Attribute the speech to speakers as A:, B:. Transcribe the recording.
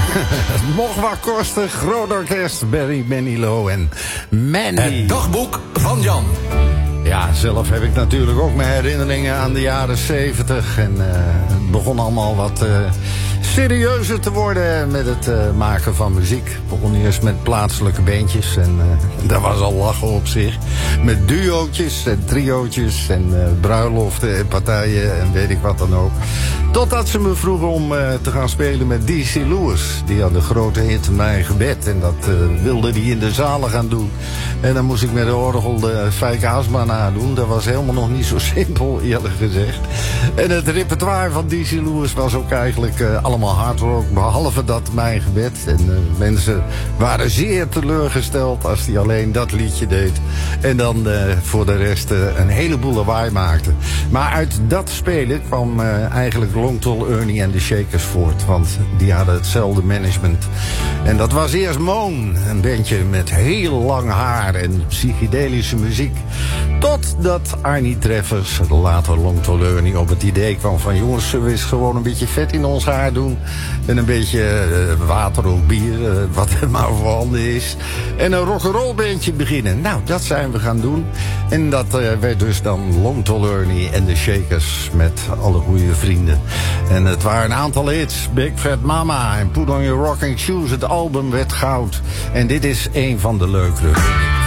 A: Het mocht wat kosten. Groot orkest, Barry Manilow en Mandy.
B: Het dagboek van Jan.
A: Ja, zelf heb ik natuurlijk ook mijn herinneringen aan de jaren 70. En het begon allemaal wat serieuzer te worden met het maken van muziek. Ik begon eerst met plaatselijke bandjes en daar was al lachen op zich. Met duootjes en triootjes en bruiloften en partijen en weet ik wat dan ook. Totdat ze me vroegen om te gaan spelen met D.C. Lewis. Die had de grote hit Mijn Gebed en dat wilde hij in de zalen gaan doen. En dan moest ik met de orgel de Fijke Asma nadoen. Dat was helemaal nog niet zo simpel, eerlijk gezegd. En het repertoire van D.C. Lewis was ook eigenlijk allemaal hard rock, behalve dat Mijn Gebed. En mensen waren zeer teleurgesteld als hij alleen dat liedje deed. En dan voor de rest een heleboel lawaai maakte. Maar uit dat spelen kwam eigenlijk Long Tall Ernie en de Shakers voort. Want die hadden hetzelfde management. En dat was eerst Moon, een bandje met heel lang haar en psychedelische muziek. Totdat Arnie Treffers, later Long Tall Ernie, op het idee kwam van... jongens, zullen we eens gewoon een beetje vet in ons haar doen? En een beetje water of bier, wat er maar voorhanden is. En een rock'n'roll bandje beginnen. Nou, dat zijn we gaan doen. En dat werd dus dan Long Tall Ernie en de Shakers met alle goede vrienden. En het waren een aantal hits. Big Fat Mama en Put On Your Rocking Shoes. Het album werd goud. En dit is een van de leukere.